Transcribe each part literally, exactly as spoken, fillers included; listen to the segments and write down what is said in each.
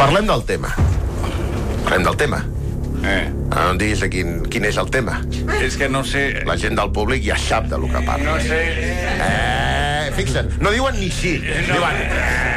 Parlem del tema. Parlem del tema. Eh. No em diguis quin, quin és el tema. És que no sé... La gent del públic ja sap de lo que parla. No sé... Eh, fixa't, no diuen ni sí. No. Diuen...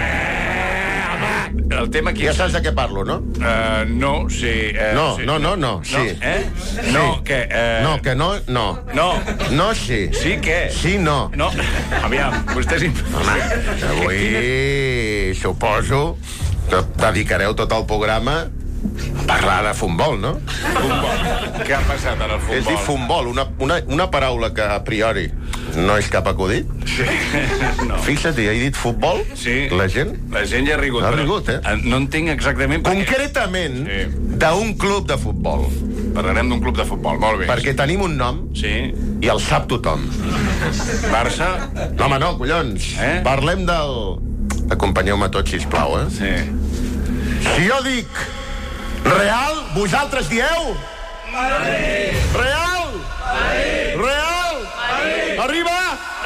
El tema aquí... Ja saps de què parlo, no? Uh, no, sí... Uh, No, sí. no, no, no, sí. No, eh? No, que... Uh... No, que no, no. No. No, sí. Sí, què? Sí, no. No. Aviam, vostès... Home, avui suposo que dedicareu tot el programa a parlar de futbol, no? Futbol. Què ha passat en el futbol? És dir, futbol, una, una, una paraula que a priori no és cap acudit. Sí. No. Fixa't, he dit futbol, Sí. la gent... La gent ja ha rigut. Ha però rigut, eh? No entenc exactament... perquè- Concretament, Sí. d'un club de futbol. Parlarem d'un club de futbol, molt bé. Perquè tenim un nom Sí. i el sap tothom. Barça... No, home, no, collons. Eh? Parlem del... Acompanyeu-me tots, sisplau, eh? Sí. Si jo dic Real, vosaltres dieu? Madrid! Real! Madrid! Real! Madrid! Arriba!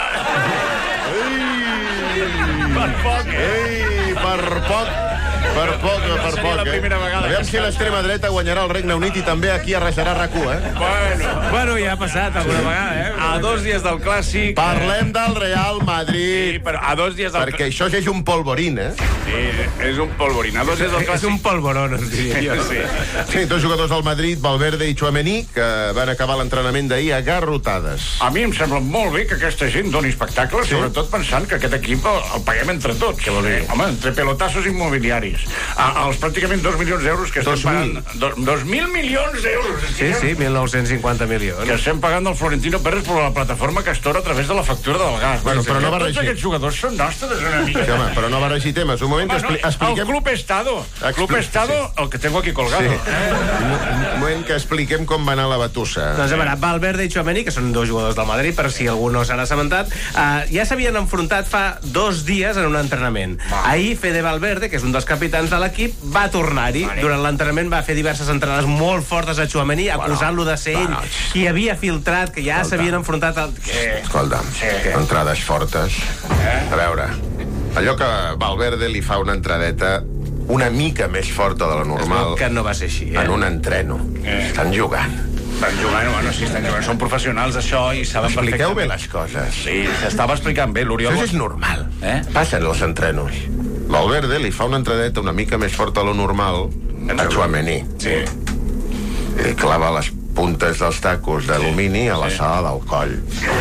Ei! Per poc, eh? Ei, per poc, per poc, per seria poc, la eh? primera vegada Aviam que si l'extrema dreta guanyarà el Regne Unit i també aquí arrasarà RAC u, eh? Bueno, Bueno, ja ha passat alguna vegada, eh? a dos dies del Clàssic... Parlem del Real Sí, Madrid, però a dos dies del... perquè això és un polvorín, eh? Sí, és un polvorín. A dos dies del És Clàssic... un polvorón, es diria jo. Sí. Sí, dos jugadors del Madrid, Valverde i Tchouaméni, que van acabar l'entrenament d'ahir a garrotades. A mi em sembla molt bé que aquesta gent doni espectacle, sí? Sobretot pensant que aquest equip el, el paguem entre tots. Què vol dir? Home, entre pelotassos immobiliaris. A, als pràcticament dos milions d'euros que estem Dos mil. pagant... Dos, dos mil milions d'euros! Sí, sí, mil nou-cents cinquanta milions. Que estem pagant del Florentino Pérez per la plataforma Castor a través de la factura del gas. Bueno, però no Tots barregi. aquests jugadors són nostres una mica. Sí, home, però no barregi temes. Un moment, Home, expli no, expliquem... el Club Estado. El Club Expli- Estado, el que tengo aquí colgado. Sí. Eh? Un, un moment que expliquem com va anar la batussa. Doncs a veure, Valverde i Tchouaméni, que són dos jugadors del Madrid, per si algú no se n'ha assabentat, uh, ja s'havien enfrontat fa dos dies en un entrenament. Va. Ahir, Fede Valverde, que és un dels capitans de l'equip, va tornar-hi. Vale. Durant l'entrenament va fer diverses entrades molt fortes a Tchouaméni, acusant-lo de ser ell bueno, qui havia filtrat, que ja escolta. s'havien enfrontat... Al... Eh, Escolta'm, entrades fortes. A veure, allò que Valverde li fa una entradeta una mica més forta de la Es veu normal que no va ser així, eh? en un entreno. Eh. Estan jugant. estan jugant, bueno, sí, estan jugant. Són professionals, això, i saben Expliqueu bé perfectament. les coses. Sí, s'estava explicant bé, l'Oriol. Això és normal. Eh? Passen els entrenos. Valverde li fa una entradeta una mica més forta de lo normal a Tchouaméni. Sí. I clava les puntes dels tacos d'alumini a la sala del coll.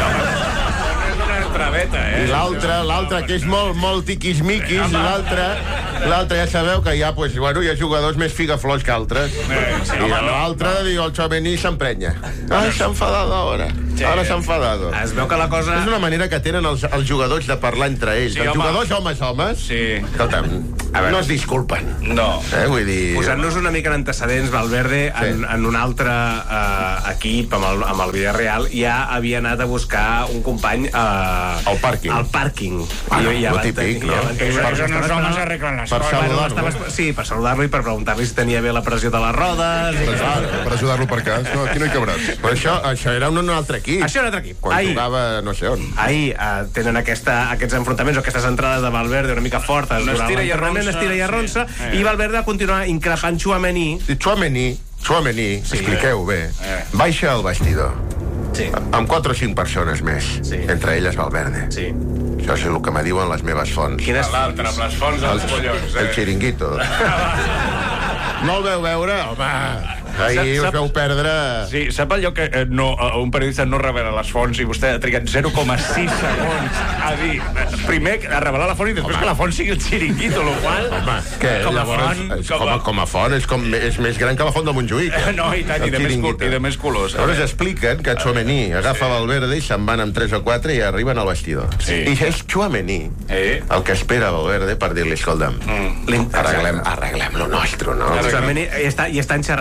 És una entradeta, eh? I l'altre, l'altre que és molt, molt tiquismiquis, l'altre, l'altre ja sabeu que hi ha, pues, bueno, hi ha jugadors més figaflors que altres. Eh, sí, I home, no. l'altre, diu, el Tchouaméni s'emprenya. Ai, s'ha enfadat ara. Ara s'ha enfadat. Es veu que la cosa... És una manera que tenen els, els jugadors de parlar entre ells. Sí, els home. jugadors homes, homes, Sí. escolta'm, A veure. no es disculpen. No. Eh, vull dir... Posant-nos una mica en antecedents, Valverde, en, Sí. en un altre eh, equip, amb el, amb el Villarreal, ja havia anat a buscar un company eh, Al pàrquing. al pàrquing. Bueno, I ja lo van típic, tenir- no? ja van tenir- Això, estava això no esperant- som els arreglen les Per coses. saludar-lo. Bueno, estava- sí, per saludar-lo i per preguntar-li si tenia bé la pressió de les rodes. I... Per ajudar-lo per cas. No, aquí no hi cabràs. Però això, això era un, un altre equip. Això era un altre equip. Quan Ahir. jugava no sé on. Ahir eh, tenen aquesta, aquests enfrontaments o aquestes entrades de Valverde una mica fortes Un durant estira i l'entrenament, arronsa, estira i sí. arronsa, Eh. i Valverde va continuar increpant Tchouaméni. I Tchouaméni, Tchouaméni, Sí. expliqueu bé, Eh. baixa al vestidor Sí. amb quatre o cinc persones més, Sí. entre elles Valverde. Sí. Això és el que me diuen les meves fonts. Quines L'altre, amb les fonts dels collons. El Eh? xiringuito. No el veu veure? Home, ahir us Sap- veu perdre... Sí, sap allò que eh, no, eh, un periodista no revela les fonts i vostè ha trigat zero coma sis segons a dir, eh, primer a revelar la font i després Home. que la font sigui el xiringuito, lo qual... Home, que com a llavors, font, és, com com, a- a, com a font és, com, és més gran que la font de Montjuïc. Eh? No, i tant, i El de, més, col- xiringuito. i de més colors. Llavors expliquen que Tchouaméni agafa Valverde i se'n van amb tres o quatre i arriben al vestidor. Sí. I és Tchouaméni Eh? el que espera Valverde per dir-li, escolta'm, Mm. L'in- arreglem, arreglem lo nostre, no? Arreglem. Tchouaméni i està, i estan xerrant un davant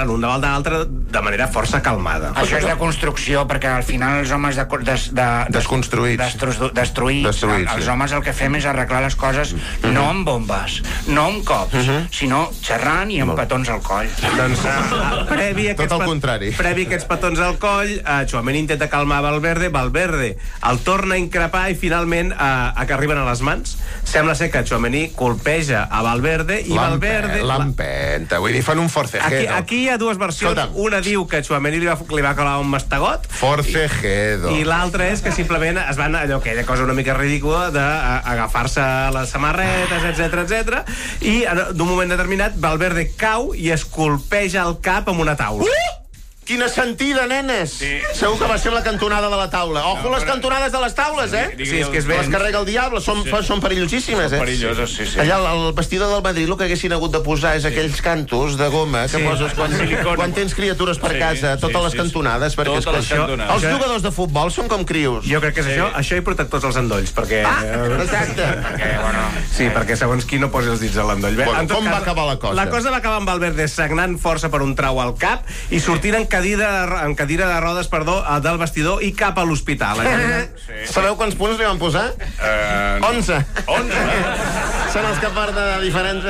una altra de manera força calmada. Això és de construcció, perquè al final els homes de, de, de, Desconstruïts. Destru, destruïts, Destruïts, els sí. homes el que fem és arreglar les coses uh-huh. no amb bombes, no amb cops, uh-huh. sinó xerrant i amb petons al coll. Doncs, uh, previ a Tot aquests el pet- contrari. Previ a aquests petons al coll, uh, Tchouaméni intenta calmar Valverde, Valverde el torna a increpar i finalment uh, que arriben a les mans. Sembla ser que Tchouaméni colpeja a Valverde i Valverde... L'empenta, vull dir, fan un forcejero. Aquí, aquí hi ha dues versions. Escolta'm. Una diu que Tchouaméni li va, li va calar un mastegot Forcejero. i l'altra és que simplement es van allò que aquella cosa una mica ridícula d'agafar-se les samarretes, etc etc. I d'un moment determinat Valverde cau i es colpeja el cap amb una taula. Uh! Quina sentida, nenes! Sí. Segur que va ser la cantonada de la taula. Ojo, no, les cantonades de les taules, eh? Sí, sí, és que és ben... Les carrega el diable, són, sí. són perillosíssimes, eh? Perilloses, sí, sí. Allà, al vestidor del Madrid, el que haguessin hagut de posar és aquells cantos de goma que Sí. poses quan, quan tens criatures per Sí, casa, totes sí, les sí, cantonades, sí. perquè Totes és que les això... cantonades. Els jugadors de futbol són com crios. Jo crec que és Sí. això, això i protectors als endolls, perquè... Ah, exacte. Perquè, bueno, Sí, perquè segons qui no posi els dits a l'endoll. Bé, Bueno, en tot com va acabar la cosa? La cosa va acabar amb Valverde sagnant força per un trau al cap i sortint en cadira, en cadira de rodes, perdó, del vestidor i cap a l'hospital. Sí. Sabeu quants punts li van posar? Uh, Onze. Onze? Són els que porta de diferència.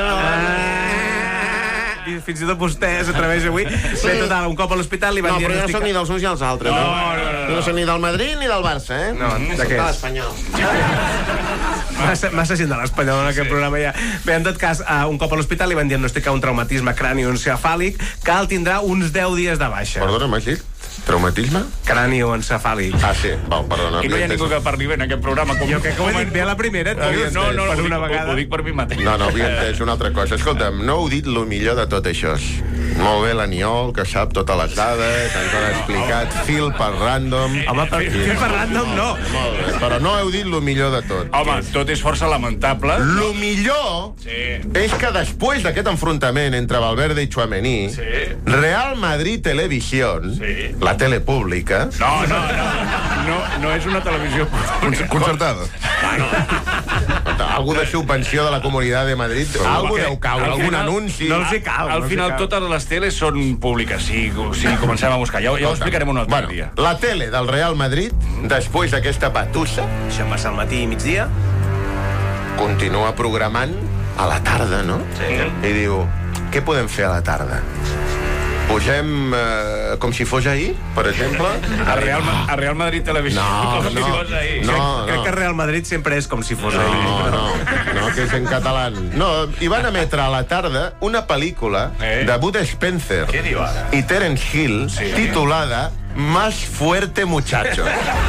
I fins i tot vostè s'atreveix avui. Bé, total, un cop a l'hospital li van No, però jo no diagnosticar... soc ni dels uns ni els altres. No, eh? no, no, no. No soc ni del Madrid ni del Barça, eh? No, de soc què de és? l'Espanyol. Massa, massa gent de l'Espanyol en aquest programa ja. Bé, en tot cas, uh, un cop a l'hospital li van diagnosticar un traumatisme cranioencefàlic que el tindrà uns deu dies de baixa. Perdona, m'has dit? Traumatisme? Cranioencefàlic. Ah, sí. Val, perdona. I no hi ha havia ningú entès. que parli bé en aquest programa. Com, Jo crec que ho he dit bé a la primera, tio. Havia No, no, per ho, una dic, vegada. ho dic per mi mateix. No, no, havia entès una altra cosa. Escolta'm, no heu dit el millor de tot això. Molt bé l'Aniol, que sap totes les dades, ens ho ha explicat fil per random. Home, per, fil per random no. Molt bé, però no heu dit el millor de tot. Home, tot és força lamentable. Lo millor Sí. és que després d'aquest enfrontament entre Valverde i Tchouaméni, Sí. Real Madrid Televisión, Sí. la tele pública... No, no, no. No, no és una televisió Concertada. Algú de subvenció de la Comunitat de Madrid, algú Perquè deu caure, al algun final- anunci... no els hi cal. Al no final sé cal. totes les teles són públiques. Sí, sí, comencem a buscar. Ja, ja ho explicarem un altre bueno, dia. La tele del Real Madrid, després d'aquesta batussa, Això passa al matí i migdia. continua programant a la tarda, no? Sí. I diu, què podem fer a la tarda? Posem eh, com si fos ahir, per exemple? A Real, a Real Madrid Televisió. No, com si no, fos ahir. no. Crec, crec que Real Madrid sempre és com si fos ahir. No, no, no, que és en català. No, i van emetre a la tarda una pel·lícula Eh? de Bud Spencer Què diu ara? i Terence Hill Sí. titulada Más fuerte muchacho.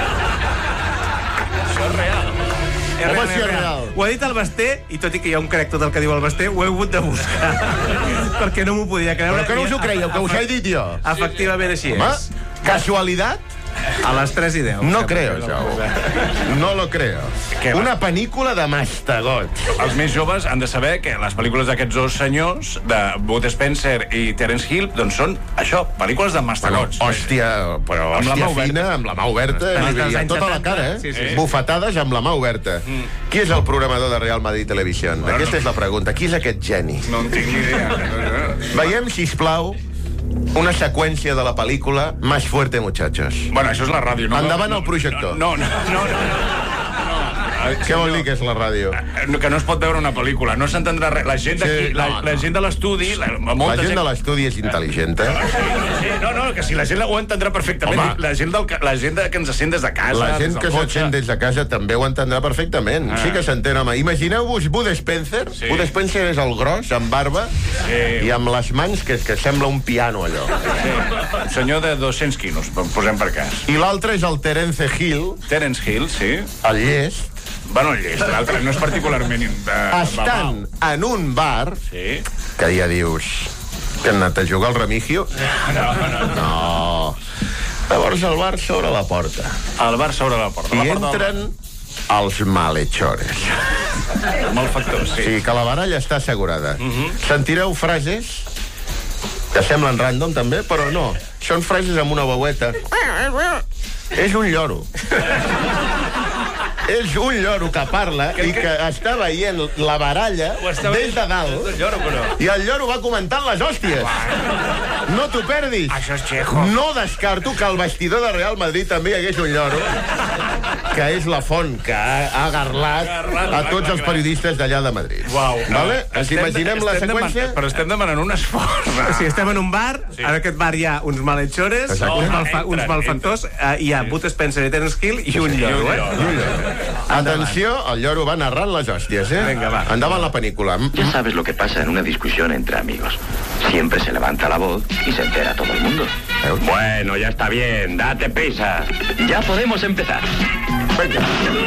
Això és real. És Home, real, si és és real. real. Ho ha dit el Basté, i tot i que jo em crec tot el que diu el Basté, ho he hagut de buscar. Perquè no m'ho podia creure. Però que no us ho creieu, que us he dit jo. Efectivament, així Home, és. casualitat? A les tres i deu. No creo, això. No lo creo. Què va? Una pel·lícula de mastegots. Els més joves han de saber que les pel·lícules d'aquests dos senyors, de Bud Spencer i Terence Hill, doncs són això, pel·lícules de Bueno, mastegots. hòstia, però Amb la hòstia mà oberta. fina, amb la mà oberta, Pel·lícules i dels amb anys tota la setanta, cara, eh? sí, sí. Bufetades amb la mà oberta. Mm. Qui és el programador de Real Madrid Television? Aquesta és la pregunta. Qui és aquest geni? No en tinc ni idea. Veiem, sisplau, una seqüència de la pel·lícula Más fuerte, muchachos. Bueno, això és la ràdio, no? Endavant no, el projector. No, no, no, no. no. Què vol dir que és la ràdio? Que no es pot veure una pel·lícula, no s'entendrà res. La gent d'aquí, Sí, la, no, no. la gent de l'estudi, la, La molta gent de l'estudi és intel·ligent, eh? Sí, no, no, que si la gent ho entendrà perfectament. Home. La gent, del, ca- la gent de, que ens sent des de casa, La gent des que del se't cotxe. sent des de casa també ho entendrà perfectament. Ah. Sí que s'entén, home. Imagineu-vos Bud Spencer. Sí. Bud Spencer és el gros, amb barba, Sí. i amb les mans que, que sembla un piano, allò. Sí. Senyor de dos-cents quilos, posem per cas. I l'altre és el Terence Hill, Terence Hill, sí. el llest, Bueno, el llest, l'altre no és particularment... Uh, estan en un bar Sí. que ja dius que han anat a jugar al Remigio. No, no, no. No. Llavors el bar s'obre la porta El bar s'obre la porta. i La porta del entren els malhechores. bar. Malfactors, sí. Sí, que la baralla està assegurada. Sentireu frases que semblen random, també, però no. Són frases amb una veueta. És un lloro. és un lloro que parla i que està veient la baralla des de dalt i el lloro va comentant les hòsties. No t'ho perdis. Això és Chejo. No descarto que al vestidor de Real Madrid també hi hagués un lloro, que és la font que ha agarlat a tots els periodistes d'allà de Madrid. Uau. Vale? Ens imaginem la seqüència? Però estem demanant un esforç. O sigui, estem en un bar, Sí. en aquest bar hi ha uns malhechores, Exacte. uns, malfa Entren, uns malfactors, eh, hi ha Bud Spencer i Terence Hill i un lloro, eh? Atenció, el lloro va narrant les hòsties, eh? Vinga, va. Endavant la pel·lícula. Ya sabes lo que pasa en una discusión entre amigos. Siempre se levanta la voz y se entera todo el mundo. Bueno, ya está bien, date prisa. Ya podemos empezar. Vinga.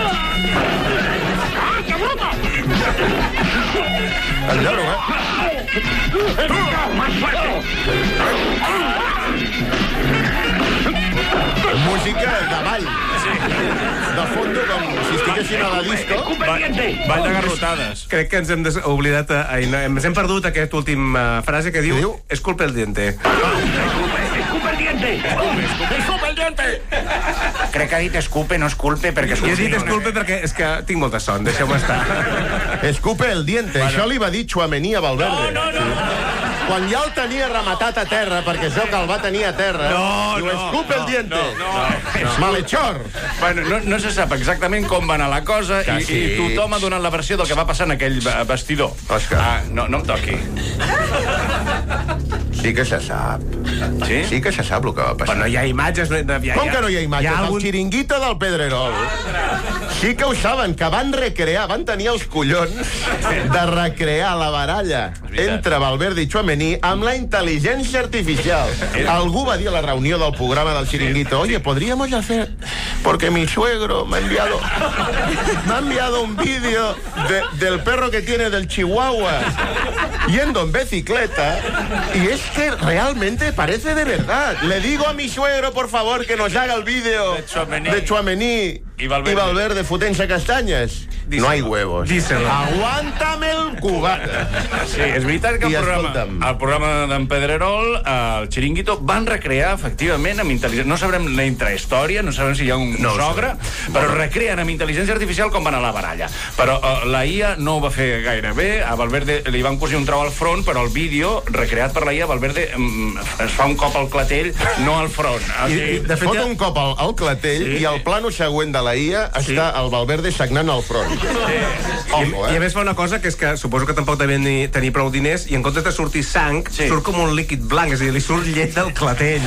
El lloro, eh? Música de ball. De fondo, com si estiguessin a la disco. Ball de garrotades. Crec que ens hem des- oblidat, a, ai, no, ens hem perdut aquesta última frase que diu, diu? esculpe el diente. ¡Escupe el diente! ¡Escupe el diente! Crec que ha dit esculpe, no esculpe, perquè Jo he esculpe... dit esculpe perquè és que tinc molta son, deixeu-me estar. Escupe el diente. Això li va dir Tchouaméni a Valverde. No, no, no. Quan ja el tenia rematat a terra, perquè es veu que el va tenir a terra, No, diu, no, escupe el diente. no, no. Malhechor. Bueno, no, no se sap exactament com va anar la cosa Que i, sí. i tothom ha donat la versió del que va passar en aquell eh, vestidor. Òscar. Ah, no, no em toqui. Sí que se sap. Sí? Sí que se sap el que va passar. Però no hi ha imatges. No, no, hi ha, Com que no hi ha imatges? Hi ha El algun... xiringuito del Pedrerol. Sí que ho saben, que van recrear, van tenir els collons de recrear la baralla entre Valverde i Tchouaméni amb la intel·ligència artificial. Algú va dir a la reunió del programa del xiringuito, oye, podríamos hacer, porque mi suegro me ha enviado, me ha enviado un vídeo de, del perro que tiene del Chihuahua yendo en bicicleta, y es que realmente parece de verdad. Le digo a mi suegro, por favor, que nos haga el vídeo De Tchouaméni. de Tchouaméni Y Valverde. y Valverde fotent-se castanyes. No hay huevos. Díselo. Aguántame el cubata. Sí, és veritat que el I programa, escolta'm. el programa d'en Pedrerol, el Chiringuito, van recrear, efectivament, amb intel·ligència... No sabrem la intrahistòria, no sabem si hi ha un No ho sogre, però recreen amb intel·ligència artificial com van a la baralla. Però uh, la I A no ho va fer gaire bé, a Valverde li van cosir un trau al front, però el vídeo, recreat per la I A, Valverde um, es fa un cop al clatell, no al front. O I, sigui, i, de fet, Fot ja... un cop al, al clatell Sí. i al plano següent de la I A està el Valverde sagnant al front. Ojo, I a eh? més fa una cosa que és que suposo que tampoc devien tenir, tenir prou diners i en comptes de sortir sang, Sí. surt com un líquid blanc, és a dir, li surt llet del clatell.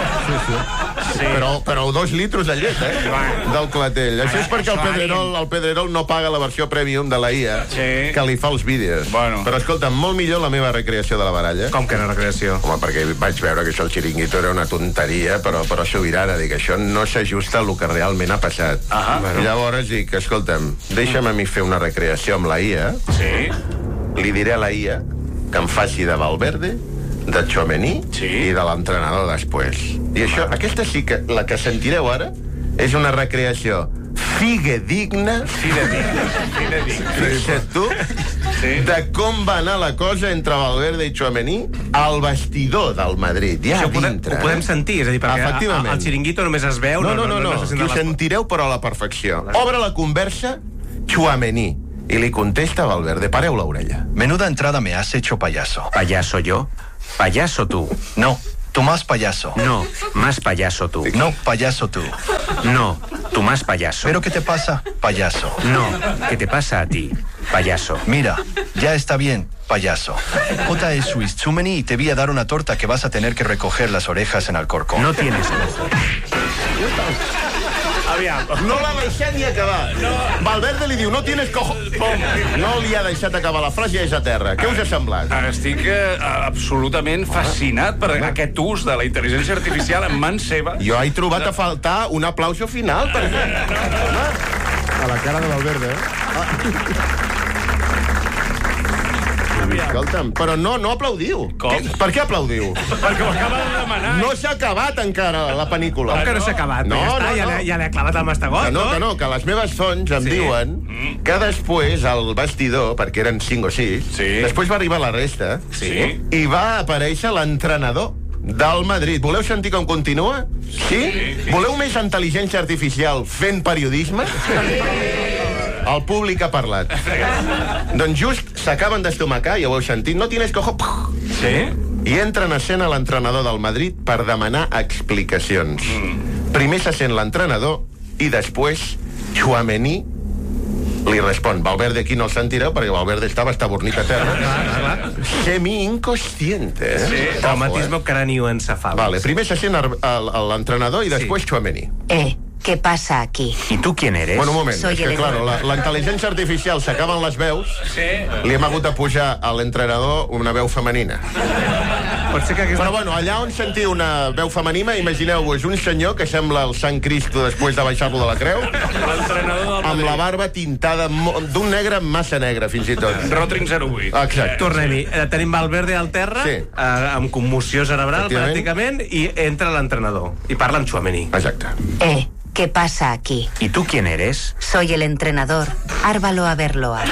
Sí. Però, però dos litros de llet, eh? Del clatell. Això és perquè el Pedrerol, el Pedrerol no paga la versió premium de la I A, Sí. que li fa els vídeos. Bueno. Però escolta, molt millor la meva recreació de la baralla. Com que era recreació? Home, perquè vaig veure que això el xiringuito era una tonteria, però, però sobirana, dic, això no s'ajusta al que realment ha passat. Ahà. Bueno. Llavors dic, escolta'm, deixa'm a mi fer una recreació amb la I A, Sí. li diré a la I A que em faci de Valverde, de Tchouaméni Sí. i de l'entrenador després. I això, aquesta sí que, la que sentireu ara, és una recreació fidedigna, fixa't tu, Sí. de com va anar la cosa entre Valverde i Tchouaméni al vestidor del Madrid, ja Això ho podem, dintre. ho podem sentir, és a dir, perquè Efectivament. el xiringuito només es veu, No, no, no, no, se sent que ho les- sentireu però a la perfecció. Obre la conversa Tchouaméni i li contesta Valverde, pareu l'orella. Menuda entrada me has hecho, payaso. ¿Payaso yo? ¿Payaso tú? No, tú más payaso. No, más payaso tú. No, payaso tú. No, tú más payaso. ¿Pero qué te pasa, payaso? No, ¿qué te pasa a ti, payaso? Mira, ya está bien, payaso. J es Suizumeni y te voy a dar una torta que vas a tener que recoger las orejas en Alcorcón. No tienes ojo. Aviam. No l'ha deixat ni acabar. No. Valverde li diu, no tienes cojo... Pum. No li ha deixat acabar la frase i és a terra. Què us ha semblat? Estic eh, absolutament fascinat per aquest ús de la intel·ligència artificial en mans seva. Jo he trobat a faltar un aplauso final, perquè... Home, A la cara de Valverde, eh? escolta'm, però no, no aplaudiu. Com? Què- Per què aplaudiu? Perquè ho acaba de demanar. No s'ha acabat encara la pel·lícula. Com que no s'ha acabat? No, ja està, no, ja no. l'he- ja l'he clavat al mastegot, Que no, que no, que les meves fonts em Sí. diuen que després al vestidor, perquè eren cinc o sis, Sí. després va arribar la resta, Sí. i va aparèixer l'entrenador del Madrid. Voleu sentir com continua? Sí? Voleu més intel·ligència artificial fent periodisme? El públic ha parlat. Doncs just s'acaben d'estomacar, ja ho heu sentit, no tienes cojo... Sí? I entra en escena l'entrenador del Madrid per demanar explicacions. Primer se sent l'entrenador i després Tchouaméni li respon. Valverde aquí no el sentireu perquè Valverde estava estabornit a terra. Semi-inconsciente, eh? Sí, traumatismo eh? cranioencefàlic. Vale, primer se sent l'entrenador i després sí. Tchouaméni. Eh, ¿qué pasa aquí? ¿Y tú quién eres? Bueno, un moment, Soy és que, el... claro, la, la intel·ligència artificial s'acaben les veus, sí. Li hem hagut de pujar a l'entrenador una veu femenina. Pot ser que aquesta... Però bueno, allà on sentiu una veu femenina, imagineu-vos un senyor que sembla el Sant Cristo després de baixar-lo de la creu, amb la barba tintada d'un negre massa negre, fins i tot. Rotring zero vuit. Exacte. Tornem-hi. Tenim Valverde al terra, sí. eh, amb commoció cerebral, pràcticament, i entra l'entrenador. I parla amb Tchouaméni. Exacte. Eh, ¿qué pasa aquí? ¿Y tú quién eres? Soy el entrenador, Árvalo Averloa.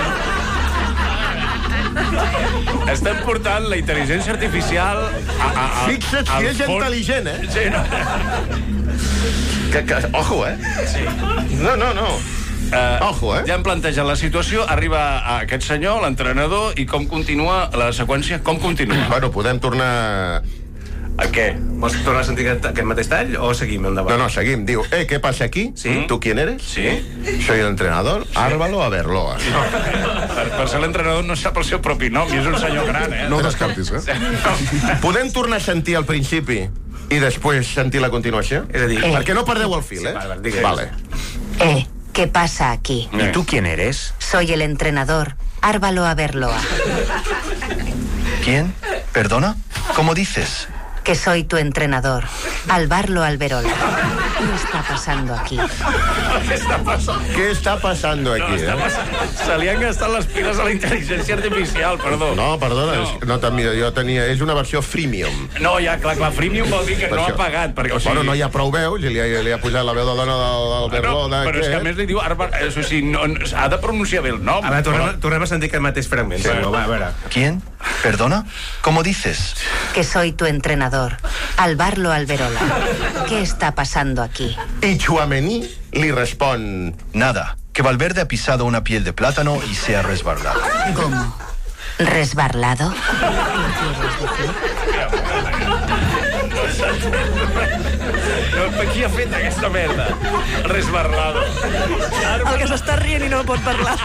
Estem portant la intel·ligència artificial a, a, a, Fixa't si és fons... intel·ligent, eh? Sí, no. Que, que, ojo, eh? Sí. No, no, no. Uh, Ojo, eh? Ja hem plantejat la situació, arriba a aquest senyor, l'entrenador, i com continua la seqüència? Com continua? Bueno, podem tornar... A què? Vols tornar a sentir aquest, aquest mateix tall o seguim endavant? No, no, seguim. Diu, eh, ¿qué pasa aquí? Sí. ¿Tú quién eres? Sí. Soy el entrenador, sí. Árvalo Averloa. No. Per, per ser l'entrenador no sap el seu propi nom, i és un senyor gran, eh? No ho descartis, eh? No. Podem tornar a sentir al principi i després sentir la continuació? És a dir... Eh. Perquè no perdeu el fil, eh? Sí, vale, vale. Eh, ¿qué pasa aquí? ¿Y tú quién eres? Soy el entrenador, Árvalo Averloa. ¿Quién? ¿Perdona? ¿Cómo dices? Que soy tu entrenador, Álvaro Alberola. ¿Qué está pasando aquí? Què està passant? Què està passant aquí, No, eh? se li han gastat les piles a la intel·ligència artificial, perdó. No, perdona, No. és- no, també, jo tenia... És una versió freemium. No, ja, clar, clar, freemium vol dir que Per no això. ha pagat. Perquè, o sigui... Bueno, no hi ha prou veus i li ha, li ha posat la veu de dona del, del Berlona. No, però és que a més li diu... Arba... O sigui, no, ha de pronunciar bé el nom. A veure, tornem, tornem a sentir aquest mateix fragment. Sí. Va, a veure. ¿Quién? ¿Perdona? ¿Cómo dices? Que soy tu entrenador, Álvaro Alberola. ¿Qué está pasando aquí? I Tchouaméni li respon... Nada, que Valverde ha pisado una piel de plátano y se ha resbalado. ¿Cómo? ¿Resbarlado? ¿Qué quieres decir? No, qui ha fet aquesta merda? Resbarlado. El que s'està rient i no pot parlar.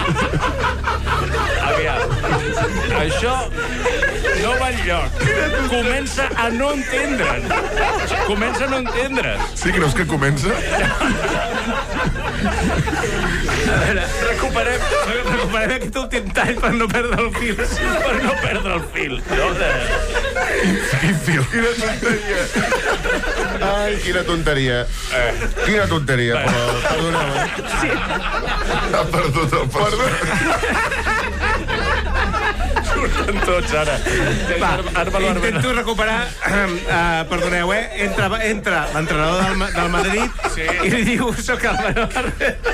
Aviam. Això no va enlloc. Comença a no entendre'n. Comença a no entendre'n. Sí, creus que comença? A veure, recuperem, recuperem aquest últim tall per no perdre el fil. Per no perdre el fil. No, de... Quin fil? Quina tonteria. Ai, quina tonteria. Eh. Quina tonteria, però perdoneu, eh? Sí. Ha perdut el personatge. Surten tots, ara. Va, Árvalo Arbena. intento recuperar... Uh, perdoneu, eh? Entra, entra l'entrenador del, Ma- del Madrid sí. I li diu, soc Álvaro Arbena.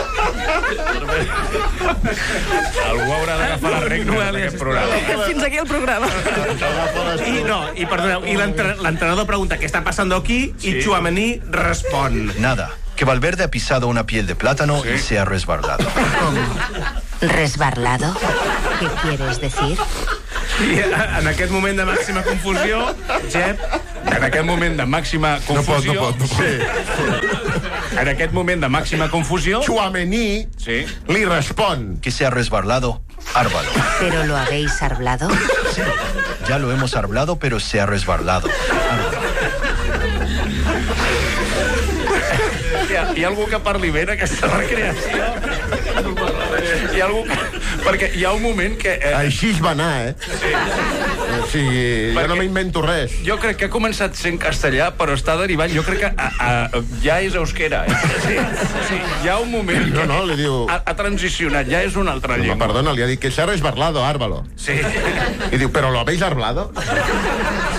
Algú haurà d'agafar les regnes d'aquest programa. Fins aquí el programa. I no, i perdoneu, i l'entre- l'entrenador pregunta què està passant aquí sí. I Tchouaméni respon. Nada, que Valverde ha pisado una piel de plátano Sí. y se ha resbalado. ¿Resbarlado? ¿Qué quieres decir? I en aquest moment de màxima confusió, Jep, En aquest moment de màxima confusió... No pot, no pot, no Sí. En aquest moment de màxima confusió... Tchouaméni Sí. li respon... Que se ha resbalado, Árvalo. ¿Pero lo habéis hablado? Sí, ya lo hemos hablado, pero se ha resbalado. Hi ha, hi ha algú que parli bé en aquesta recreació? Hi ha algú que... Perquè hi ha un moment que... Eh, Així es va anar, eh? sí. O sigui, jo Perquè- no m'invento res. Jo crec que ha començat sent castellà, però està derivant. Jo crec que a, a, ja és euskera. Eh? Sí, sí, hi ha un moment que No, no, li diu... ha, ha transicionat, ja és una altra No, llengua. perdona, li ha dit que se ha resbalado, Árvalo. Sí. I diu, ¿pero lo habéis hablado?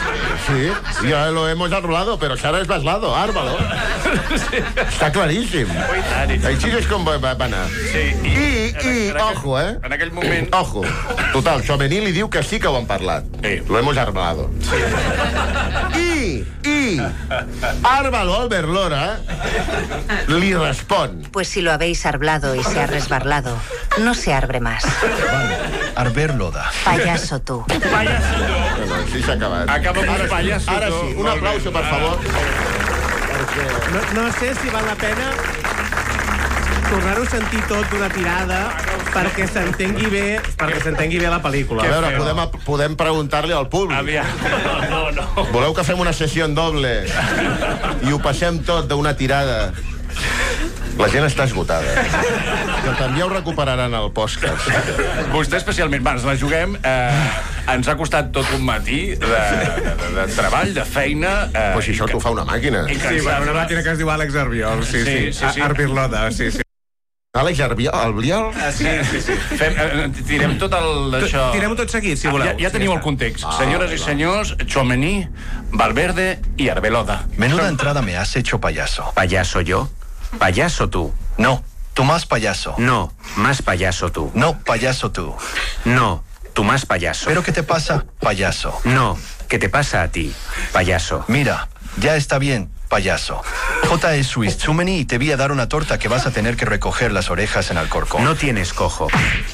Sí, ya lo hemos arreglado, pero Sara es baslado, árbalo. Està claríssim. Així és com va, va anar. Sí, I, i, i ojo, eh? En aquell moment... Ojo. Total, Tchouaméni li diu que sí que ho han parlat. Sí. Lo hemos arreglado. Sí. I, i, Árbalo Albert Lora li respon. Pues si lo habéis hablado y se ha resbalado, no se arbre más. Vale, Albert Loda. Payaso tú. Payaso tu. Bueno, així s'ha acabat. Acaba amb Ara un sí, payaso Ara tu. sí, un Molt aplauso, bé. per favor. No, no sé si val la pena tornar-ho a sentir tot d'una tirada perquè s'entengui bé, perquè s'entengui bé la pel·lícula. A veure, podem, podem preguntar-li al públic. Aviam. No, no. Voleu que fem una sessió en doble i ho passem tot d'una tirada? La gent està esgotada. Que també ho recuperaran al podcast. Vostè especialment. Va, ens la juguem. Eh, ens ha costat tot un matí de, de, de, de treball, de feina. Eh, Però si això t'ho fa una màquina. Sí, va, una màquina que es diu Àlex Arbiol. Sí, sí. Sí, sí, sí. Arbir Loda, sí, sí. Àlex Arbiol? Albiol? Sí, sí, sí. Fem, eh, tirem tot el d'això... Tirem-ho tot seguit, si voleu. Ja, ja teniu el context. Senyores i senyors, Tchouaméni, Valverde i Arbeloda. Menuda entrada me has hecho, payaso. ¿Payaso yo? ¿Payaso tú? No, tú más payaso. No, más payaso tú. No, payaso tú. No, tú más payaso. ¿Pero qué te pasa, payaso? No, ¿qué te pasa a ti, payaso? Mira, ya está bien, payaso. J. E. Swiss Tchouaméni y te vi a dar una torta que vas a tener que recoger las orejas en Alcorcón. No tienes cojo.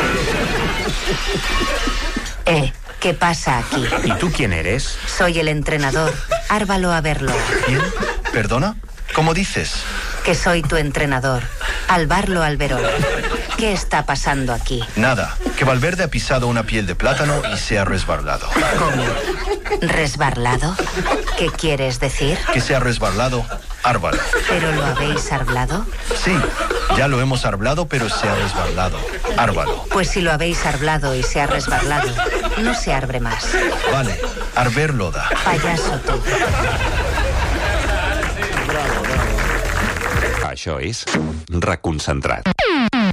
Eh, ¿qué pasa aquí? ¿Y tú quién eres? Soy el entrenador, Árbalo Averlo. ¿Quién? ¿Perdona? ¿Cómo dices? Que soy tu entrenador, Alvarlo Alberola. ¿Qué está pasando aquí? Nada, que Valverde ha pisado una piel de plátano y se ha resbalado. ¿Cómo? ¿Resbalado? ¿Qué quieres decir? Que se ha resbalado, árbalo. ¿Pero lo habéis hablado? Sí, ya lo hemos hablado, pero se ha resbalado, árbalo. Pues si lo habéis hablado y se ha resbalado, no se arbre más. Vale, Albert Loda. Payaso tú. Això és Reconcentrat.